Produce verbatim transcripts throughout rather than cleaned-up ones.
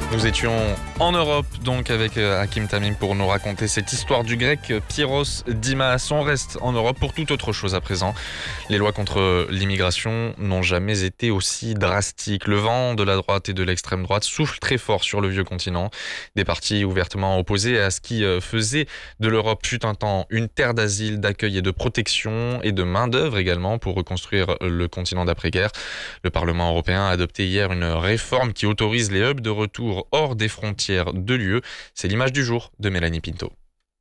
Nous étions en Europe, donc, avec Hakim Tamim pour nous raconter cette histoire du grec Pyros Dimas. On reste en Europe pour toute autre chose à présent. Les lois contre l'immigration n'ont jamais été aussi drastiques. Le vent de la droite et de l'extrême droite souffle très fort sur le vieux continent. Des partis ouvertement opposés à ce qui faisait de l'Europe fut un temps une terre d'asile, d'accueil et de protection et de main-d'œuvre également pour reconstruire le continent d'après-guerre. Le Parlement européen a adopté hier une réforme qui autorise les hubs de retour hors des frontières de l'U E. C'est l'image du jour de Mélanie Pinto.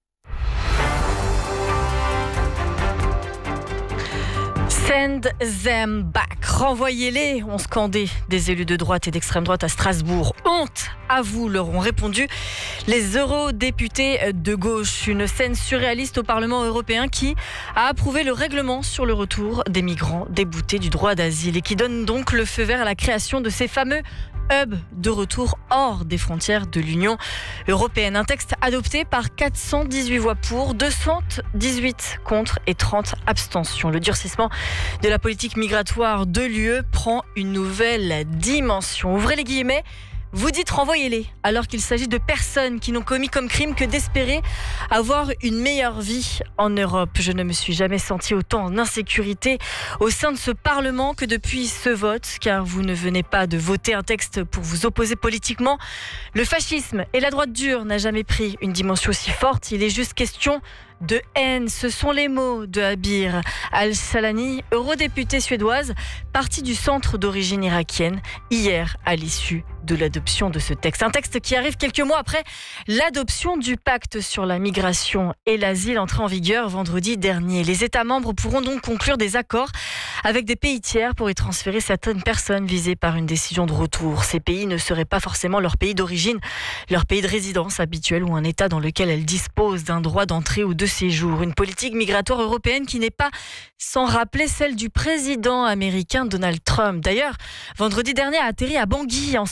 Send them back. Renvoyez-les, ont scandé des élus de droite et d'extrême droite à Strasbourg. Honte à vous, leur ont répondu les eurodéputés de gauche. Une scène surréaliste au Parlement européen qui a approuvé le règlement sur le retour des migrants déboutés du droit d'asile et qui donne donc le feu vert à la création de ces fameux hub de retour hors des frontières de l'Union européenne. Un texte adopté par quatre cent dix-huit voix pour, deux cent dix-huit contre et trente abstentions. Le durcissement de la politique migratoire de l'U E prend une nouvelle dimension. Ouvrez les guillemets. Vous dites renvoyez-les, alors qu'il s'agit de personnes qui n'ont commis comme crime que d'espérer avoir une meilleure vie en Europe. Je ne me suis jamais senti autant en insécurité au sein de ce Parlement que depuis ce vote, car vous ne venez pas de voter un texte pour vous opposer politiquement. Le fascisme et la droite dure n'a jamais pris une dimension aussi forte. Il est juste question de haine. Ce sont les mots de Abir Al-Salani, eurodéputée suédoise, partie du centre d'origine irakienne, hier à l'issue de l'adoption de ce texte. Un texte qui arrive quelques mois après l'adoption du pacte sur la migration et l'asile entré en vigueur vendredi dernier. Les États membres pourront donc conclure des accords avec des pays tiers pour y transférer certaines personnes visées par une décision de retour. Ces pays ne seraient pas forcément leur pays d'origine, leur pays de résidence habituel ou un État dans lequel elles disposent d'un droit d'entrée ou de séjour. Une politique migratoire européenne qui n'est pas sans rappeler celle du président américain Donald Trump. D'ailleurs, vendredi dernier a atterri à Bangui en